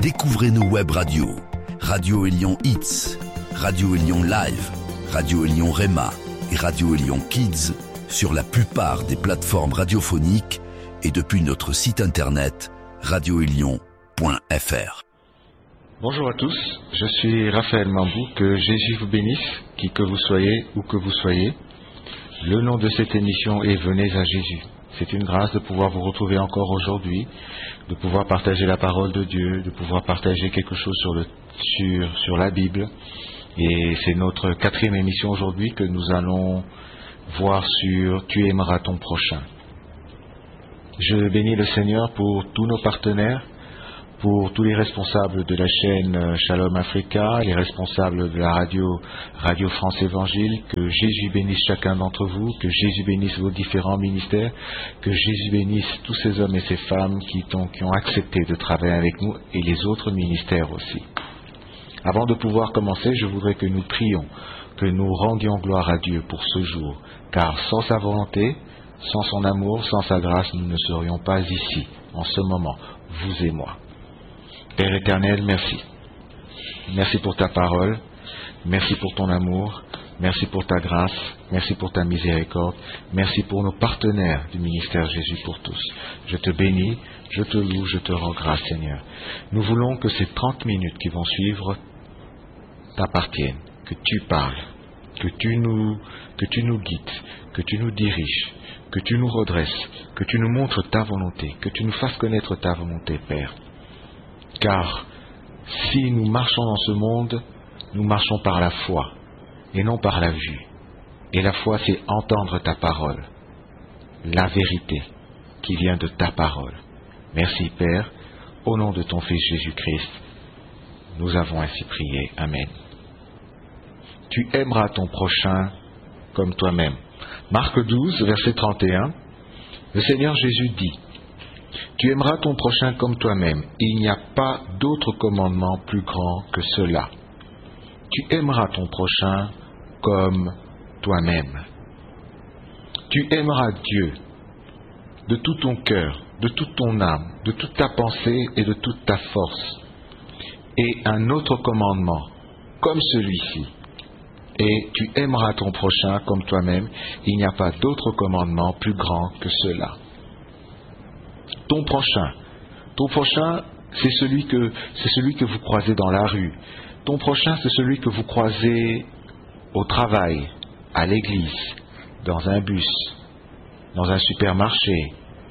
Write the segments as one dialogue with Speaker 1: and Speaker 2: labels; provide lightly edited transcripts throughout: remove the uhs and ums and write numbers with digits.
Speaker 1: Découvrez nos web radios. Radio Élion Hits, Radio Élion Live, Radio Élion Rema et Radio Élion Kids sur la plupart des plateformes radiophoniques et depuis notre site internet radioélion.fr.
Speaker 2: Bonjour à tous, je suis Raphaël Mambou, que Jésus vous bénisse, qui que vous soyez, où que vous soyez. Le nom de cette émission est Venez à Jésus. C'est une grâce de pouvoir vous retrouver encore aujourd'hui, de pouvoir partager la parole de Dieu, de pouvoir partager quelque chose sur la Bible. Et c'est notre 4e émission aujourd'hui que nous allons voir sur Tu aimeras ton prochain. Je bénis le Seigneur pour tous nos partenaires, pour tous les responsables de la chaîne Shalom Africa, les responsables de la Radio France Évangile, que Jésus bénisse chacun d'entre vous, que Jésus bénisse vos différents ministères, que Jésus bénisse tous ces hommes et ces femmes qui ont accepté de travailler avec nous et les autres ministères aussi. Avant de pouvoir commencer, je voudrais que nous prions, que nous rendions gloire à Dieu pour ce jour, car sans sa volonté, sans son amour, sans sa grâce, nous ne serions pas ici, en ce moment, vous et moi. Père éternel, merci. Merci pour ta parole, merci pour ton amour, merci pour ta grâce, merci pour ta miséricorde, merci pour nos partenaires du ministère Jésus pour tous. Je te bénis, je te loue, je te rends grâce, Seigneur. Nous voulons que ces 30 minutes qui vont suivre t'appartiennent, que tu parles, que tu nous guides, que tu nous diriges, que tu nous redresses, que tu nous montres ta volonté, que tu nous fasses connaître ta volonté, Père. Car si nous marchons dans ce monde, nous marchons par la foi et non par la vue. Et la foi, c'est entendre ta parole, la vérité qui vient de ta parole. Merci Père, au nom de ton Fils Jésus-Christ, nous avons ainsi prié. Amen. Tu aimeras ton prochain comme toi-même. Marc 12, verset 31, le Seigneur Jésus dit: Tu aimeras ton prochain comme toi-même. Il n'y a pas d'autre commandement plus grand que cela. Tu aimeras ton prochain comme toi-même. Tu aimeras Dieu de tout ton cœur, de toute ton âme, de toute ta pensée et de toute ta force. Et un autre commandement, comme celui-ci. Et tu aimeras ton prochain comme toi-même. Il n'y a pas d'autre commandement plus grand que cela. Ton prochain, c'est celui que vous croisez dans la rue. Ton prochain, c'est celui que vous croisez au travail, à l'église, dans un bus, dans un supermarché,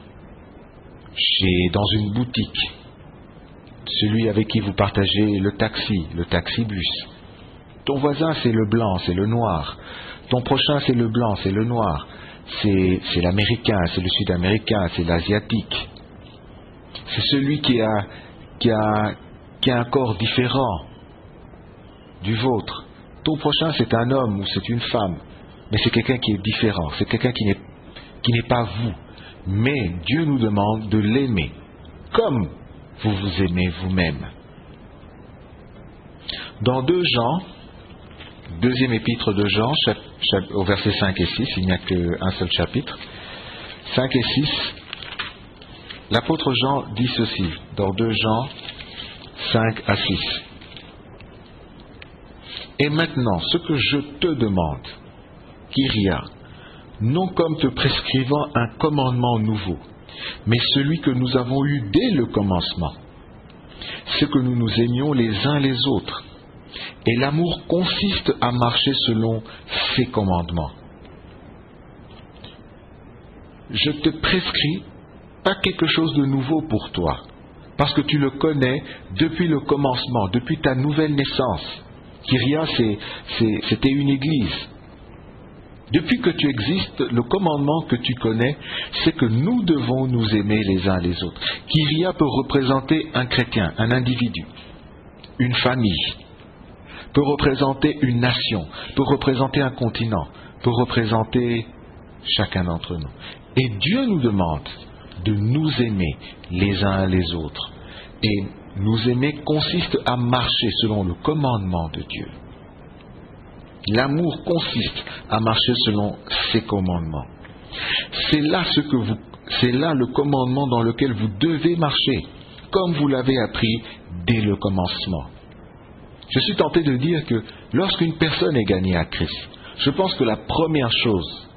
Speaker 2: dans une boutique. Celui avec qui vous partagez le taxi-bus. Ton voisin, c'est le blanc, c'est le noir. Ton prochain, c'est le blanc, c'est le noir. C'est l'américain, c'est le sud-américain, c'est l'asiatique. C'est celui qui a un corps différent du vôtre. Ton prochain, c'est un homme ou c'est une femme, mais c'est quelqu'un qui est différent, c'est quelqu'un qui n'est pas vous. Mais Dieu nous demande de l'aimer comme vous vous aimez vous-même. Dans 2 Jean, 2e épître de Jean, au verset 5 et 6, il n'y a qu'un seul chapitre, 5 et 6, l'apôtre Jean dit ceci, dans 2 Jean 5 à 6. Et maintenant, ce que je te demande, Kyria, non comme te prescrivant un commandement nouveau, mais celui que nous avons eu dès le commencement, c'est que nous nous aimions les uns les autres. Et l'amour consiste à marcher selon ses commandements. Je te prescris pas quelque chose de nouveau pour toi, parce que tu le connais depuis le commencement, depuis ta nouvelle naissance. Kyria, c'était une église. Depuis que tu existes, le commandement que tu connais, c'est que nous devons nous aimer les uns les autres. Kyria peut représenter un chrétien, un individu, une famille, peut représenter une nation, peut représenter un continent, peut représenter chacun d'entre nous. Et Dieu nous demande de nous aimer les uns les autres. Et nous aimer consiste à marcher selon le commandement de Dieu. L'amour consiste à marcher selon ses commandements. C'est là le commandement dans lequel vous devez marcher. comme vous l'avez appris dès le commencement. Je suis tenté de dire que lorsqu'une personne est gagnée à Christ, je pense que la première chose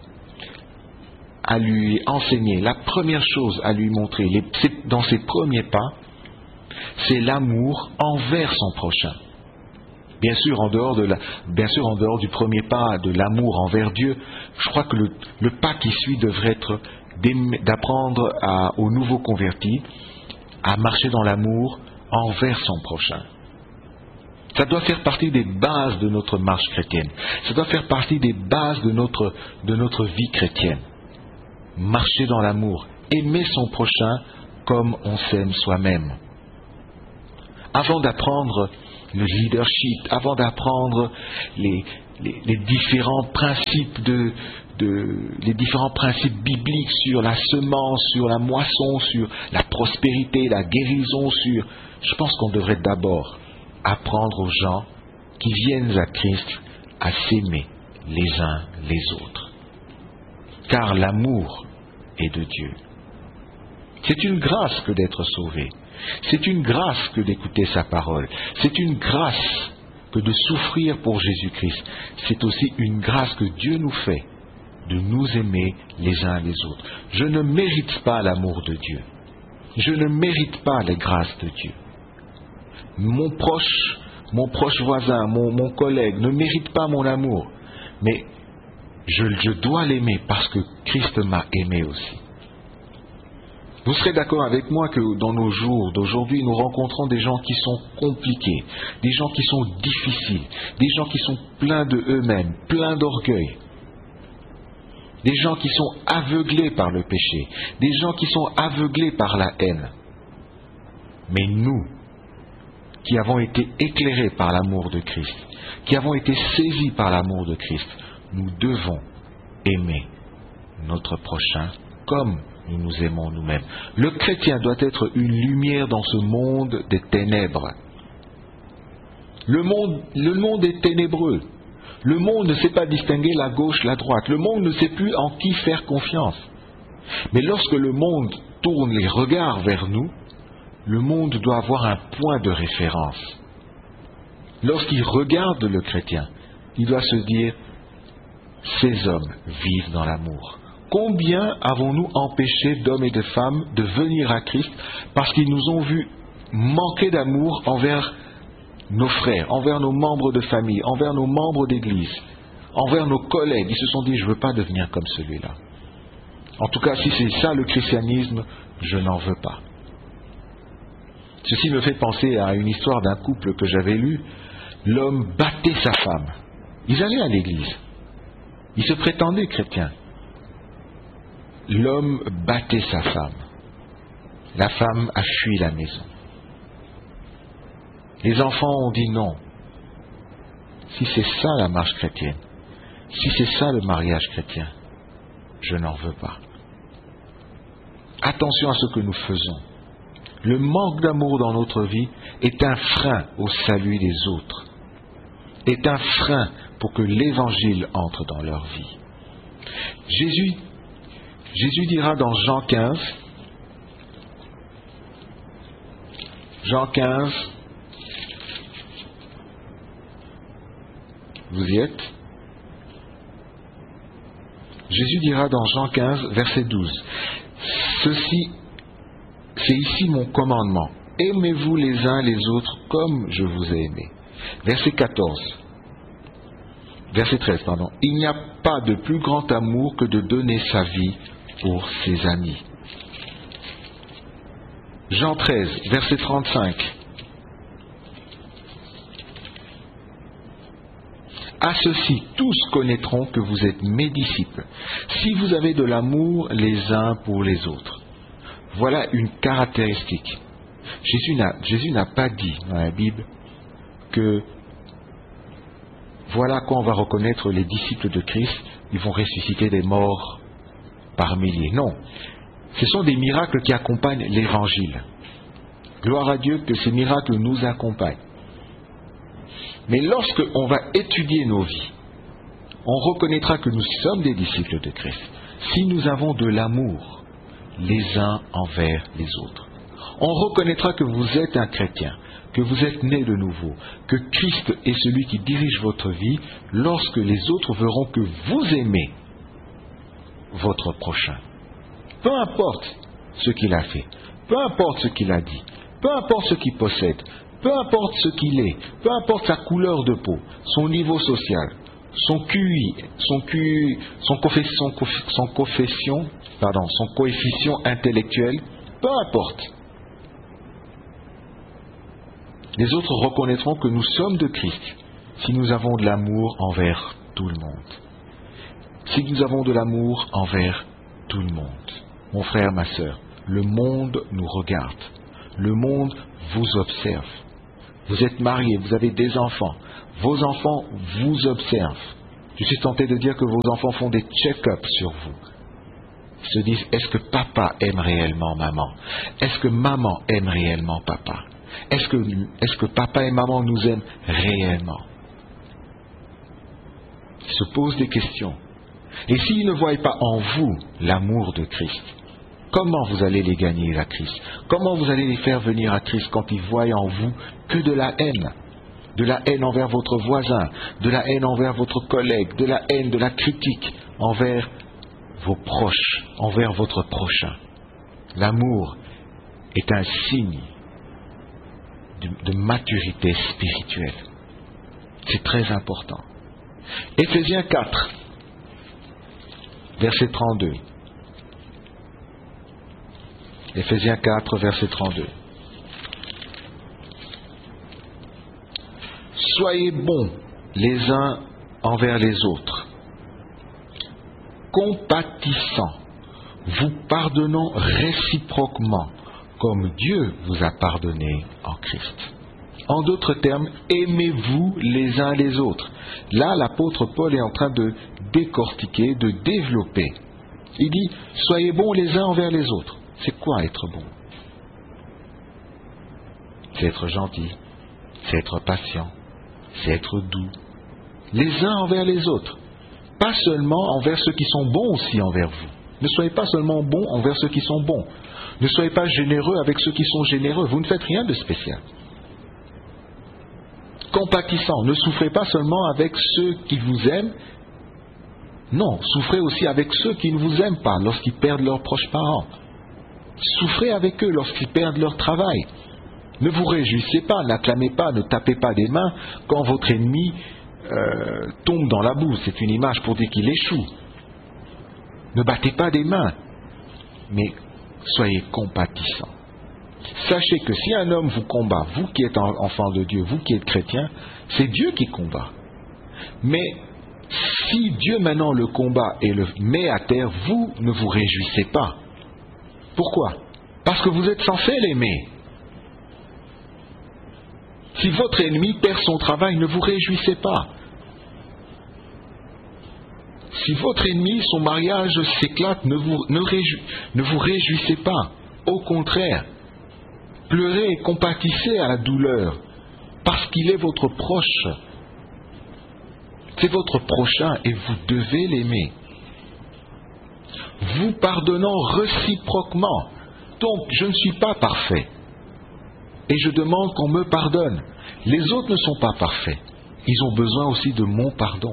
Speaker 2: à lui enseigner, la première chose à lui montrer, dans ses premiers pas, c'est l'amour envers son prochain. Bien sûr, en dehors du premier pas de l'amour envers Dieu, je crois que le pas qui suit devrait être d'apprendre aux nouveaux convertis à marcher dans l'amour envers son prochain. Ça doit faire partie des bases de notre marche chrétienne. Ça doit faire partie des bases de notre vie chrétienne. Marcher dans l'amour, aimer son prochain comme on s'aime soi-même. Avant d'apprendre le leadership, avant d'apprendre les différents principes les différents principes bibliques sur la semence, sur la moisson, sur la prospérité, la guérison, je pense qu'on devrait d'abord apprendre aux gens qui viennent à Christ à s'aimer les uns les autres. Car l'amour est de Dieu. C'est une grâce que d'être sauvé. C'est une grâce que d'écouter sa parole. C'est une grâce que de souffrir pour Jésus-Christ. C'est aussi une grâce que Dieu nous fait de nous aimer les uns les autres. Je ne mérite pas l'amour de Dieu. Je ne mérite pas les grâces de Dieu. Mon proche voisin, mon collègue ne mérite pas mon amour. Mais je dois l'aimer parce que Christ m'a aimé aussi. Vous serez d'accord avec moi que dans nos jours d'aujourd'hui, nous rencontrons des gens qui sont compliqués, des gens qui sont difficiles, des gens qui sont pleins de eux-mêmes, pleins d'orgueil, des gens qui sont aveuglés par le péché, des gens qui sont aveuglés par la haine. Mais nous, qui avons été éclairés par l'amour de Christ, qui avons été saisis par l'amour de Christ, nous devons aimer notre prochain comme nous nous aimons nous-mêmes. Le chrétien doit être une lumière dans ce monde des ténèbres. Le monde est ténébreux. Le monde ne sait pas distinguer la gauche, la droite. Le monde ne sait plus en qui faire confiance. Mais lorsque le monde tourne les regards vers nous, le monde doit avoir un point de référence. Lorsqu'il regarde le chrétien, il doit se dire « Ces hommes vivent dans l'amour ». Combien avons-nous empêché d'hommes et de femmes de venir à Christ parce qu'ils nous ont vus manquer d'amour envers nos frères, envers nos membres de famille, envers nos membres d'église, envers nos collègues. Ils se sont dit, je ne veux pas devenir comme celui-là. En tout cas, si c'est ça le christianisme, je n'en veux pas. Ceci me fait penser à une histoire d'un couple que j'avais lu. L'homme battait sa femme. Ils allaient à l'église. Ils se prétendaient chrétiens. L'homme battait sa femme. La femme a fui la maison. Les enfants ont dit non. Si c'est ça la marche chrétienne, si c'est ça le mariage chrétien, je n'en veux pas. Attention à ce que nous faisons. Le manque d'amour dans notre vie est un frein au salut des autres, est un frein pour que l'évangile entre dans leur vie. Jésus dira dans Jean 15, vous y êtes? Jésus dira dans Jean 15, verset 12, « Ceci, c'est ici mon commandement. Aimez-vous les uns les autres comme je vous ai aimé. » Verset 13, « Il n'y a pas de plus grand amour que de donner sa vie pour ses amis. » Jean 13, verset 35. « À ceci, tous connaîtront que vous êtes mes disciples, si vous avez de l'amour les uns pour les autres. » Voilà une caractéristique. Jésus n'a pas dit dans la Bible que voilà quand on va reconnaître les disciples de Christ, ils vont ressusciter des morts par milliers. Non, ce sont des miracles qui accompagnent l'évangile. Gloire à Dieu que ces miracles nous accompagnent. Mais lorsque on va étudier nos vies, on reconnaîtra que nous sommes des disciples de Christ si nous avons de l'amour les uns envers les autres. On reconnaîtra que vous êtes un chrétien, que vous êtes né de nouveau, que Christ est celui qui dirige votre vie lorsque les autres verront que vous aimez votre prochain. Peu importe ce qu'il a fait, peu importe ce qu'il a dit, peu importe ce qu'il possède, peu importe ce qu'il est, peu importe sa couleur de peau, son niveau social, son QI, son coefficient intellectuel, peu importe. Les autres reconnaîtront que nous sommes de Christ si nous avons de l'amour envers tout le monde. Si nous avons de l'amour envers tout le monde. Mon frère, ma sœur, le monde nous regarde. Le monde vous observe. Vous êtes mariés, vous avez des enfants. Vos enfants vous observent. Je suis tenté de dire que vos enfants font des check-ups sur vous. Ils se disent, est-ce que papa aime réellement maman? Est-ce que maman aime réellement papa? Est-ce que papa et maman nous aiment réellement? Ils se posent des questions. Et s'ils ne voient pas en vous l'amour de Christ, comment vous allez les gagner à Christ? Comment vous allez les faire venir à Christ quand ils voient en vous que de la haine? De la haine envers votre voisin, de la haine envers votre collègue, de la haine, de la critique envers vos proches, envers votre prochain. L'amour est un signe de maturité spirituelle. C'est très important. Éphésiens 4, verset 32. Éphésiens 4, verset 32. Soyez bons les uns envers les autres, compatissants, vous pardonnant réciproquement, comme Dieu vous a pardonné en Christ. En d'autres termes, aimez-vous les uns les autres. Là, l'apôtre Paul est en train de décortiquer, de développer. Il dit, soyez bons les uns envers les autres. C'est quoi être bon? C'est être gentil, c'est être patient, c'est être doux. Les uns envers les autres. Pas seulement envers ceux qui sont bons aussi envers vous. Ne soyez pas seulement bons envers ceux qui sont bons. Ne soyez pas généreux avec ceux qui sont généreux. Vous ne faites rien de spécial. Compatissant. Ne souffrez pas seulement avec ceux qui vous aiment. Non, souffrez aussi avec ceux qui ne vous aiment pas lorsqu'ils perdent leurs proches parents. Souffrez avec eux lorsqu'ils perdent leur travail. Ne vous réjouissez pas, n'acclamez pas, ne tapez pas des mains quand votre ennemi tombe dans la boue. C'est une image pour dire qu'il échoue. Ne battez pas des mains, mais soyez compatissants. Sachez que si un homme vous combat, vous qui êtes enfant de Dieu, vous qui êtes chrétien, c'est Dieu qui combat. Mais si Dieu maintenant le combat et le met à terre, vous ne vous réjouissez pas. Pourquoi? Parce que vous êtes censé l'aimer. Si votre ennemi perd son travail, ne vous réjouissez pas. Si votre ennemi, son mariage s'éclate, ne vous réjouissez pas. Au contraire, pleurez et compatissez à la douleur, parce qu'il est votre proche. C'est votre prochain et vous devez l'aimer. Vous pardonnant réciproquement. Donc, je ne suis pas parfait. Et je demande qu'on me pardonne. Les autres ne sont pas parfaits. Ils ont besoin aussi de mon pardon.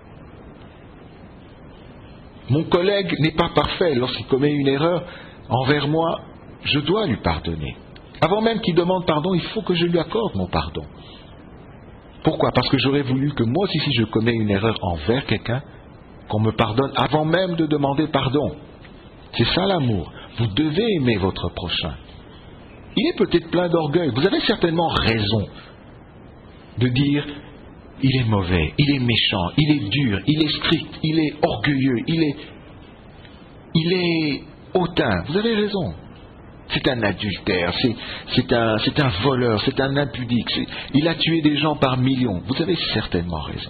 Speaker 2: Mon collègue n'est pas parfait. Lorsqu'il commet une erreur envers moi, je dois lui pardonner. Avant même qu'il demande pardon, il faut que je lui accorde mon pardon. Pourquoi? Parce que j'aurais voulu que moi aussi, si je commets une erreur envers quelqu'un, qu'on me pardonne avant même de demander pardon. C'est ça l'amour. Vous devez aimer votre prochain. Il est peut-être plein d'orgueil. Vous avez certainement raison de dire il est mauvais, il est méchant, il est dur, il est strict, il est orgueilleux, il est hautain. Vous avez raison. C'est un adultère, c'est un voleur, c'est un impudique, il a tué des gens par millions. Vous avez certainement raison.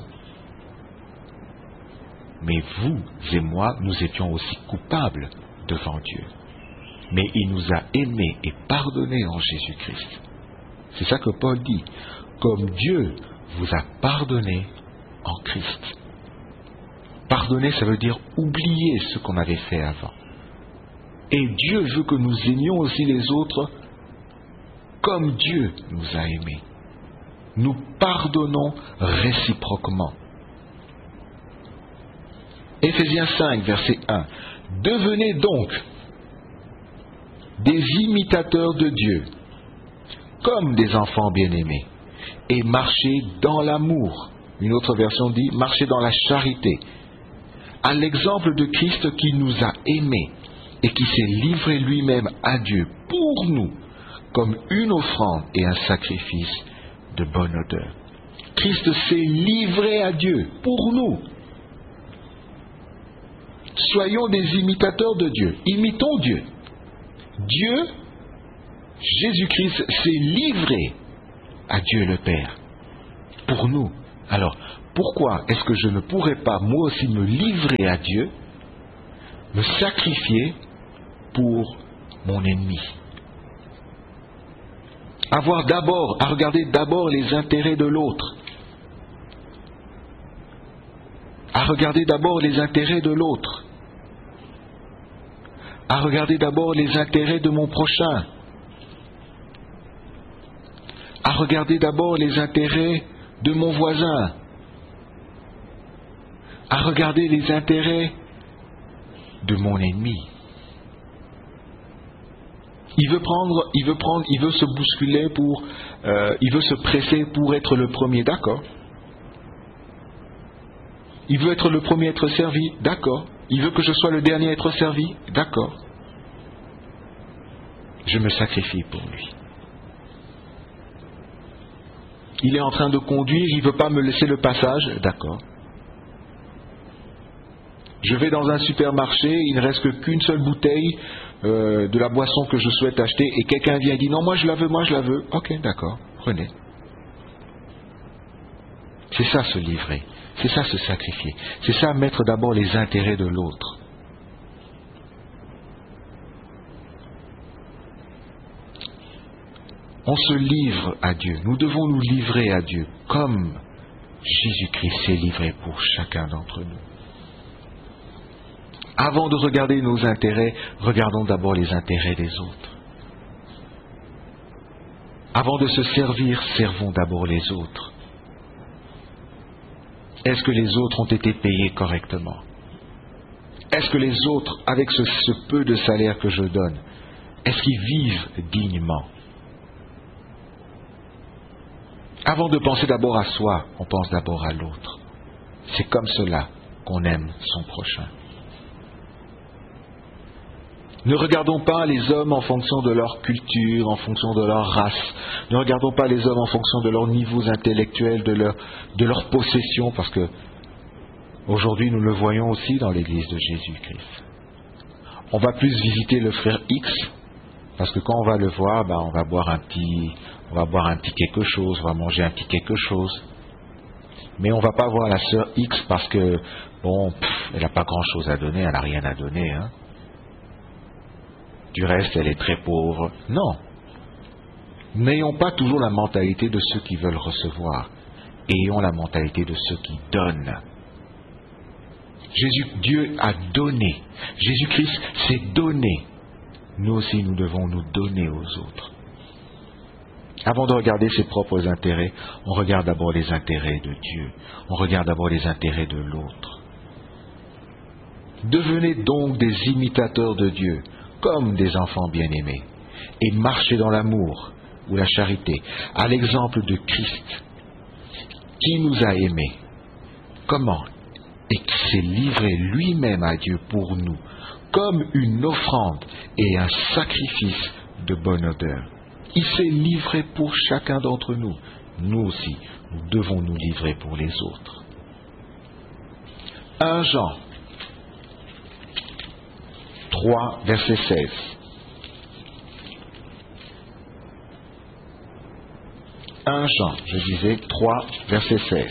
Speaker 2: Mais vous et moi, nous étions aussi coupables devant Dieu. Mais il nous a aimés et pardonnés en Jésus-Christ. C'est ça que Paul dit. Comme Dieu vous a pardonné en Christ. Pardonner, ça veut dire oublier ce qu'on avait fait avant. Et Dieu veut que nous aimions aussi les autres comme Dieu nous a aimés. Nous pardonnons réciproquement. Éphésiens 5, verset 1. Devenez donc des imitateurs de Dieu, comme des enfants bien-aimés, et marchez dans l'amour. Une autre version dit, marchez dans la charité, à l'exemple de Christ qui nous a aimés et qui s'est livré lui-même à Dieu pour nous, comme une offrande et un sacrifice de bonne odeur. Christ s'est livré à Dieu pour nous. Soyons des imitateurs de Dieu. Imitons Dieu. Dieu, Jésus-Christ, s'est livré à Dieu le Père pour nous. Alors, pourquoi est-ce que je ne pourrais pas, moi aussi, me livrer à Dieu, me sacrifier pour mon ennemi? À regarder d'abord les intérêts de l'autre. À regarder d'abord les intérêts de l'autre. À regarder d'abord les intérêts de mon prochain. À regarder d'abord les intérêts de mon voisin. À regarder les intérêts de mon ennemi. Il veut se bousculer il veut se presser pour être le premier, d'accord. Il veut être le premier à être servi, d'accord. Il veut que je sois le dernier à être servi, d'accord. Je me sacrifie pour lui. Il est en train de conduire, il ne veut pas me laisser le passage, d'accord. Je vais dans un supermarché, il ne reste qu'une seule bouteille de la boisson que je souhaite acheter et quelqu'un vient et dit non, moi je la veux. Ok, d'accord, prenez. C'est ça se livrer, c'est ça se sacrifier, c'est ça mettre d'abord les intérêts de l'autre. On se livre à Dieu, nous devons nous livrer à Dieu comme Jésus-Christ s'est livré pour chacun d'entre nous. Avant de regarder nos intérêts, regardons d'abord les intérêts des autres. Avant de se servir, servons d'abord les autres. Est-ce que les autres ont été payés correctement? Est-ce que les autres, avec ce peu de salaire que je donne, est-ce qu'ils vivent dignement? Avant de penser d'abord à soi, on pense d'abord à l'autre. C'est comme cela qu'on aime son prochain. Ne regardons pas les hommes en fonction de leur culture, en fonction de leur race. Ne regardons pas les hommes en fonction de leurs niveaux intellectuels, de leur possession, parce que aujourd'hui nous le voyons aussi dans l'église de Jésus-Christ. On va plus visiter le frère X, parce que quand on va le voir, on va boire un petit quelque chose, on va manger un petit quelque chose. Mais on ne va pas voir la sœur X parce que, elle n'a pas grand-chose à donner, elle n'a rien à donner, hein. Du reste, elle est très pauvre. Non. N'ayons pas toujours la mentalité de ceux qui veulent recevoir. Ayons la mentalité de ceux qui donnent. Dieu a donné. Jésus-Christ s'est donné. Nous aussi, nous devons nous donner aux autres. Avant de regarder ses propres intérêts, on regarde d'abord les intérêts de Dieu. On regarde d'abord les intérêts de l'autre. Devenez donc des imitateurs de Dieu, comme des enfants bien-aimés, et marchez dans l'amour ou la charité, à l'exemple de Christ, qui nous a aimés. Comment? Et qui s'est livré lui-même à Dieu pour nous, comme une offrande et un sacrifice de bonne odeur. Il s'est livré pour chacun d'entre nous. Nous aussi, nous devons nous livrer pour les autres. 1 Jean 3, verset 16. 1 Jean, je disais 3, verset 16.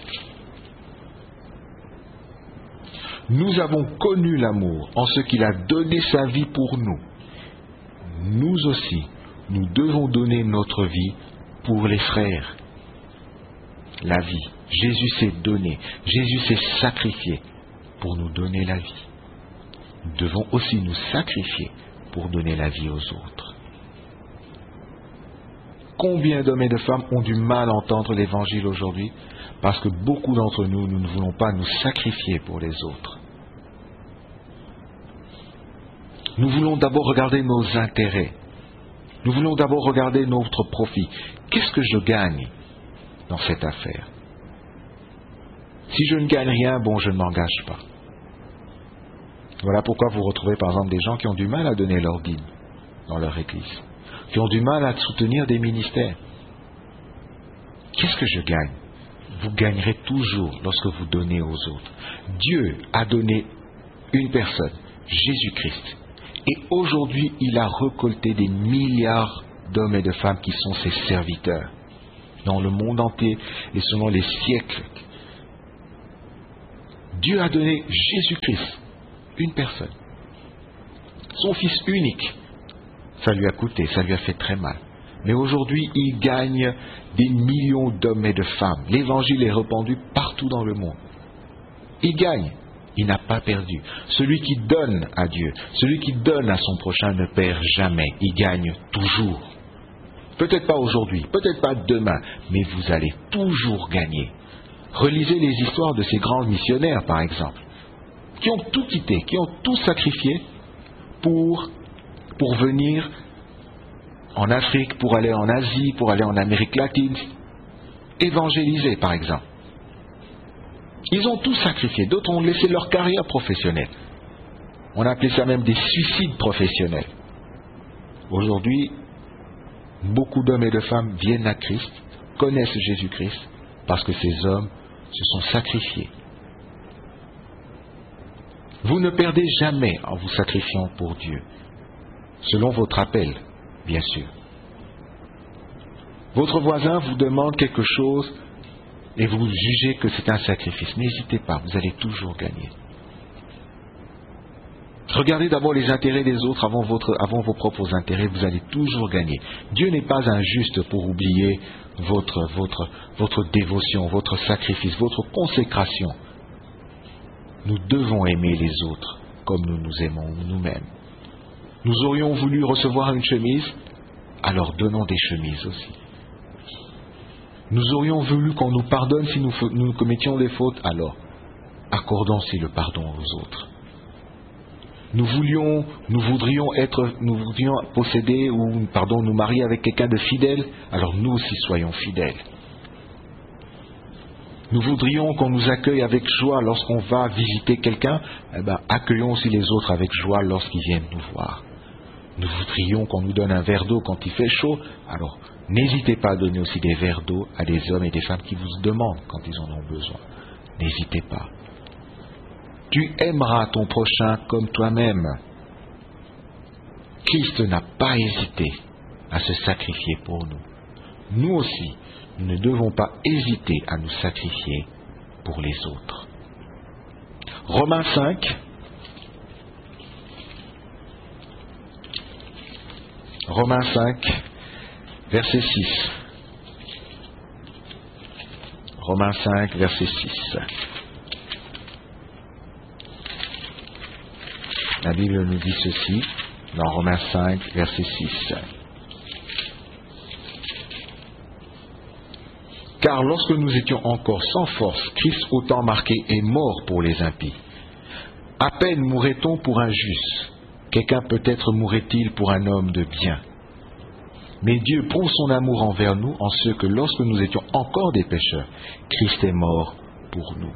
Speaker 2: Nous avons connu l'amour en ce qu'il a donné sa vie pour nous. Nous aussi, nous devons donner notre vie pour les frères. La vie. Jésus s'est donné. Jésus s'est sacrifié pour nous donner la vie. Nous devons aussi nous sacrifier pour donner la vie aux autres. Combien d'hommes et de femmes ont du mal à entendre l'évangile aujourd'hui? Parce que beaucoup d'entre nous, nous ne voulons pas nous sacrifier pour les autres. Nous voulons d'abord regarder nos intérêts. Nous voulons d'abord regarder notre profit. Qu'est-ce que je gagne dans cette affaire? Si je ne gagne rien, bon, je ne m'engage pas. Voilà pourquoi vous retrouvez par exemple des gens qui ont du mal à donner leur dîme dans leur église, qui ont du mal à soutenir des ministères. Qu'est-ce que je gagne? Vous gagnerez toujours lorsque vous donnez aux autres. Dieu a donné une personne, Jésus-Christ. Et aujourd'hui, il a récolté des milliards d'hommes et de femmes qui sont ses serviteurs dans le monde entier et selon les siècles. Dieu a donné Jésus-Christ, une personne. Son fils unique. Ça lui a coûté, ça lui a fait très mal. Mais aujourd'hui, il gagne des millions d'hommes et de femmes. L'évangile est répandu partout dans le monde. Il gagne. Il n'a pas perdu. Celui qui donne à Dieu, celui qui donne à son prochain ne perd jamais. Il gagne toujours. Peut-être pas aujourd'hui, peut-être pas demain, mais vous allez toujours gagner. Relisez les histoires de ces grands missionnaires, par exemple, qui ont tout quitté, qui ont tout sacrifié pour venir en Afrique, pour aller en Asie, pour aller en Amérique latine, évangéliser, par exemple. Ils ont tout sacrifié. D'autres ont laissé leur carrière professionnelle. On appelait ça même des suicides professionnels. Aujourd'hui, beaucoup d'hommes et de femmes viennent à Christ, connaissent Jésus-Christ, parce que ces hommes se sont sacrifiés. Vous ne perdez jamais en vous sacrifiant pour Dieu, selon votre appel, bien sûr. Votre voisin vous demande quelque chose et vous jugez que c'est un sacrifice. N'hésitez pas, vous allez toujours gagner. Regardez d'abord les intérêts des autres avant vos propres intérêts, vous allez toujours gagner. Dieu n'est pas injuste pour oublier votre dévotion, votre sacrifice, votre consécration. Nous devons aimer les autres comme nous nous aimons nous-mêmes. Nous aurions voulu recevoir une chemise, alors donnons des chemises aussi. Nous aurions voulu qu'on nous pardonne si nous commettions des fautes, alors accordons aussi le pardon aux autres. Nous voudrions posséder nous marier avec quelqu'un de fidèle, alors nous aussi soyons fidèles. Nous voudrions qu'on nous accueille avec joie lorsqu'on va visiter quelqu'un, accueillons aussi les autres avec joie lorsqu'ils viennent nous voir. Nous voudrions qu'on nous donne un verre d'eau quand il fait chaud, alors n'hésitez pas à donner aussi des verres d'eau à des hommes et des femmes qui vous demandent quand ils en ont besoin. N'hésitez pas. Tu aimeras ton prochain comme toi-même. Christ n'a pas hésité à se sacrifier pour nous. Nous aussi, nous ne devons pas hésiter à nous sacrifier pour les autres. Romains 5. Romains 5, verset 6. Romains 5, verset 6. La Bible nous dit ceci, dans Romains 5, verset 6. Car lorsque nous étions encore sans force, Christ au temps marqué est mort pour les impies. À peine mourrait-on pour un juste. Quelqu'un peut-être mourrait-il pour un homme de bien. Mais Dieu prouve son amour envers nous en ce que lorsque nous étions encore des pécheurs, Christ est mort pour nous.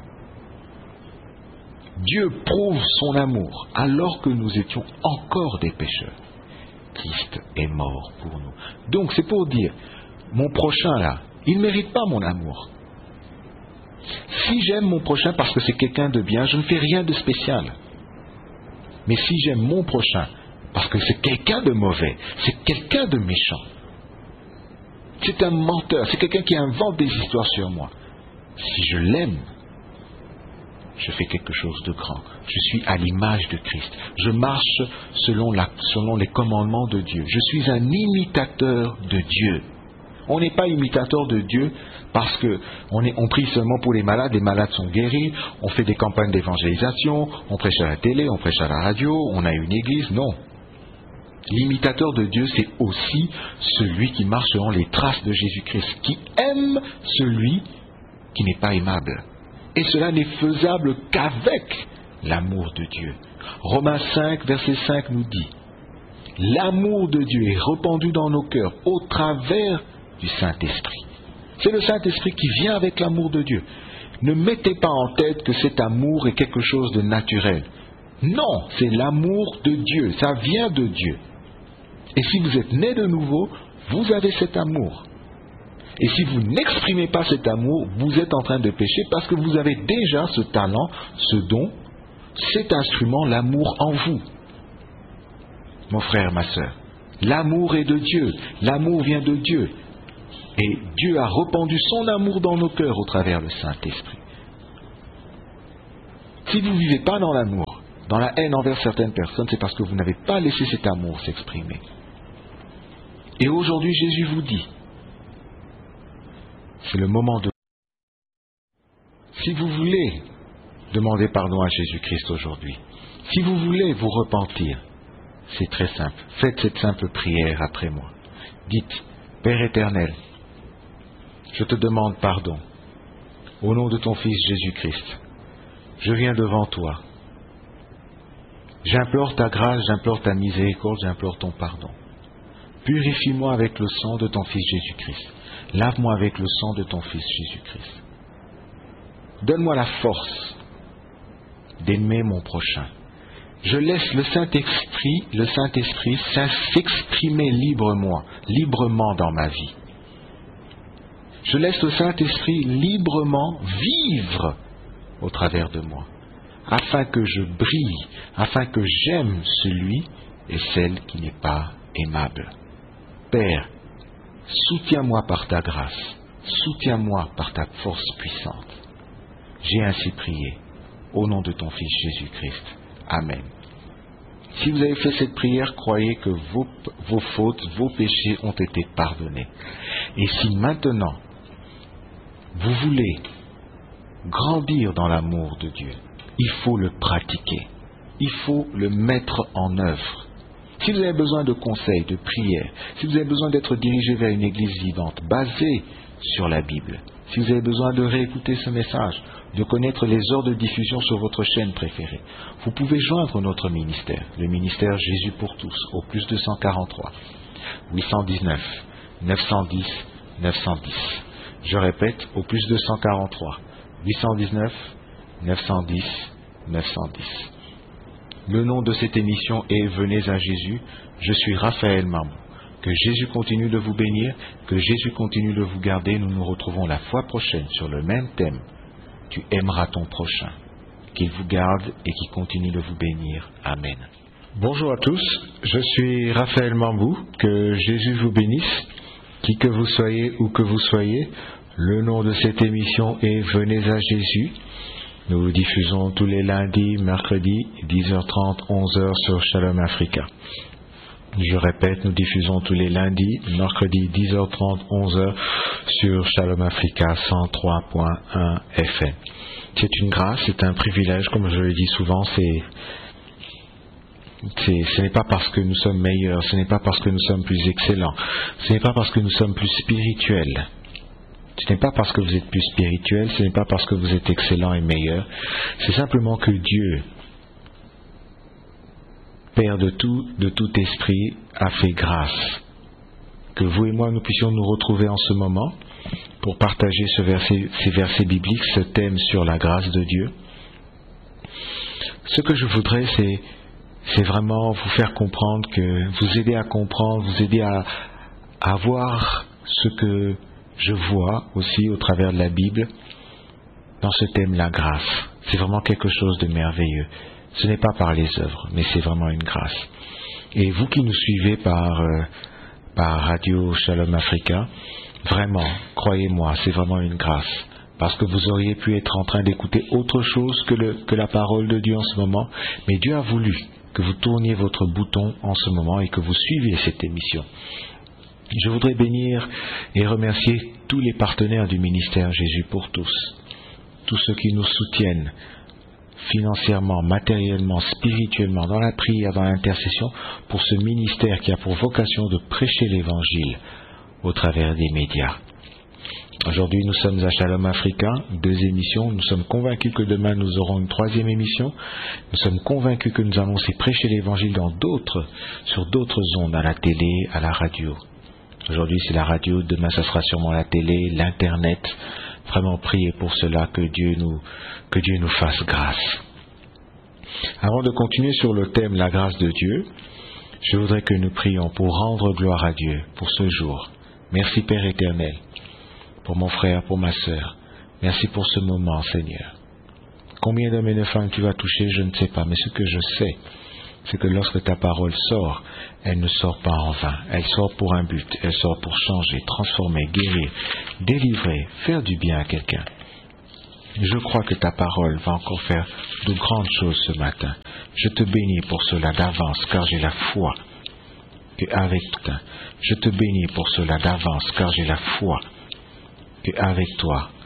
Speaker 2: Dieu prouve son amour alors que nous étions encore des pécheurs. Christ est mort pour nous. Donc c'est pour dire, mon prochain là, il ne mérite pas mon amour. Si j'aime mon prochain parce que c'est quelqu'un de bien, je ne fais rien de spécial. Mais si j'aime mon prochain parce que c'est quelqu'un de mauvais, c'est quelqu'un de méchant, c'est un menteur, c'est quelqu'un qui invente des histoires sur moi, si je l'aime, je fais quelque chose de grand. Je suis à l'image de Christ. Je marche selon les commandements de Dieu. Je suis un imitateur de Dieu. On n'est pas imitateur de Dieu parce qu'on prie seulement pour les malades sont guéris, on fait des campagnes d'évangélisation, on prêche à la télé, on prêche à la radio, on a une église. Non. L'imitateur de Dieu, c'est aussi celui qui marche selon les traces de Jésus-Christ, qui aime celui qui n'est pas aimable. Et cela n'est faisable qu'avec l'amour de Dieu. Romains 5, verset 5 nous dit: l'amour de Dieu est répandu dans nos cœurs au travers du Saint-Esprit. C'est le Saint-Esprit qui vient avec l'amour de Dieu. Ne mettez pas en tête que cet amour est quelque chose de naturel. Non, c'est l'amour de Dieu, ça vient de Dieu. Et si vous êtes né de nouveau, vous avez cet amour. Et si vous n'exprimez pas cet amour, vous êtes en train de pécher parce que vous avez déjà ce talent, ce don, cet instrument, l'amour en vous. Mon frère, ma sœur, l'amour est de Dieu, l'amour vient de Dieu. Et Dieu a répandu son amour dans nos cœurs au travers du Saint-Esprit. Si vous ne vivez pas dans l'amour, dans la haine envers certaines personnes, c'est parce que vous n'avez pas laissé cet amour s'exprimer. Et aujourd'hui, Jésus vous dit, c'est le moment de... Si vous voulez demander pardon à Jésus-Christ aujourd'hui, si vous voulez vous repentir, c'est très simple. Faites cette simple prière après moi. Dites: Père éternel, je te demande pardon. Au nom de ton Fils Jésus-Christ, je viens devant toi. J'implore ta grâce, j'implore ta miséricorde, j'implore ton pardon. Purifie-moi avec le sang de ton Fils Jésus-Christ. Lave-moi avec le sang de ton Fils Jésus-Christ. Donne-moi la force d'aimer mon prochain. Je laisse le Saint-Esprit s'exprimer librement dans ma vie. Je laisse le Saint-Esprit librement vivre au travers de moi, afin que je brille, afin que j'aime celui et celle qui n'est pas aimable. Père, soutiens-moi par ta grâce, soutiens-moi par ta force puissante. J'ai ainsi prié, au nom de ton Fils Jésus-Christ. Amen. Si vous avez fait cette prière, croyez que vos fautes, vos péchés ont été pardonnés. Et si maintenant, vous voulez grandir dans l'amour de Dieu, il faut le pratiquer. Il faut le mettre en œuvre. Si vous avez besoin de conseils, de prières, si vous avez besoin d'être dirigé vers une église vivante, basée sur la Bible, si vous avez besoin de réécouter ce message, de connaître les heures de diffusion sur votre chaîne préférée, vous pouvez joindre notre ministère, le ministère Jésus pour tous, au plus 243 819 910 910. Je répète, au plus 243 819 910 910. Le nom de cette émission est Venez à Jésus. Je suis Raphaël Mambou. Que Jésus continue de vous bénir, que Jésus continue de vous garder. Nous nous retrouvons la fois prochaine sur le même thème. Tu aimeras ton prochain. Qu'il vous garde et qu'il continue de vous bénir. Amen. Bonjour à tous, je suis Raphaël Mambou. Que Jésus vous bénisse. Qui que vous soyez, où que vous soyez, le nom de cette émission est Venez à Jésus. Nous diffusons tous les lundis, mercredis, 10h30, 11h sur Shalom Africa. Je répète, nous diffusons tous les lundis, mercredis, 10h30, 11h sur Shalom Africa 103.1 FM. C'est une grâce, c'est un privilège, comme je le dis souvent, ce n'est pas parce que nous sommes meilleurs, ce n'est pas parce que nous sommes plus excellents, ce n'est pas parce que nous sommes plus spirituels. Ce n'est pas parce que vous êtes plus spirituel, ce n'est pas parce que vous êtes excellent et meilleur, c'est simplement que Dieu, Père de tout esprit, a fait grâce. Que vous et moi, nous puissions nous retrouver en ce moment pour partager ces versets bibliques, ce thème sur la grâce de Dieu. Ce que je voudrais, c'est vraiment vous faire comprendre, vous aider à comprendre, vous aider à voir ce que je vois aussi au travers de la Bible dans ce thème, la grâce. C'est vraiment quelque chose de merveilleux. Ce n'est pas par les œuvres, mais c'est vraiment une grâce. Et vous qui nous suivez par Radio Shalom Africa, vraiment, croyez-moi, c'est vraiment une grâce. Parce que vous auriez pu être en train d'écouter autre chose que la parole de Dieu en ce moment, mais Dieu a voulu que vous tourniez votre bouton en ce moment et que vous suiviez cette émission. Je voudrais bénir et remercier tous les partenaires du ministère Jésus pour tous ceux qui nous soutiennent financièrement, matériellement, spirituellement, dans la prière, dans l'intercession, pour ce ministère qui a pour vocation de prêcher l'Évangile au travers des médias. Aujourd'hui, nous sommes à Shalom Africa, 2 émissions. Nous sommes convaincus que demain, nous aurons une 3e émission. Nous sommes convaincus que nous allons aussi prêcher l'Évangile sur d'autres ondes, à la télé, à la radio. Aujourd'hui, c'est la radio. Demain, ça sera sûrement la télé, l'Internet. Vraiment prier pour cela, que Dieu nous fasse grâce. Avant de continuer sur le thème la grâce de Dieu, je voudrais que nous prions pour rendre gloire à Dieu pour ce jour. Merci Père éternel, pour mon frère, pour ma sœur. Merci pour ce moment, Seigneur. Combien d'hommes et de femmes tu vas toucher, je ne sais pas, mais ce que je sais, c'est que lorsque ta parole sort, elle ne sort pas en vain. Elle sort pour un but, elle sort pour changer, transformer, guérir, délivrer, faire du bien à quelqu'un. Je crois que ta parole va encore faire de grandes choses ce matin. Je te bénis pour cela d'avance, car j'ai la foi qu'avec toi. Je te bénis pour cela d'avance, car j'ai la foi qu'avec toi,